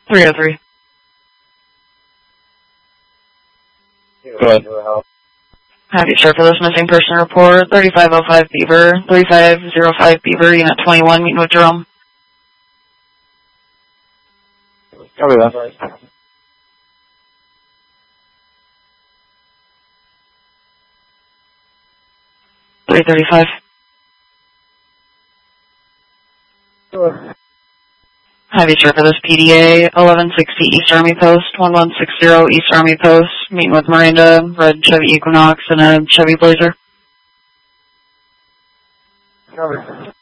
303. Go ahead. Happy to for this missing person report. 3505 Beaver, 3505 Beaver, Unit 21, meeting with Jerome. Copy that. 335. Happy to for this PDA, 1160 East Army Post, 1160 East Army Post, meeting with Miranda, red Chevy Equinox, and a Chevy Blazer. Copy.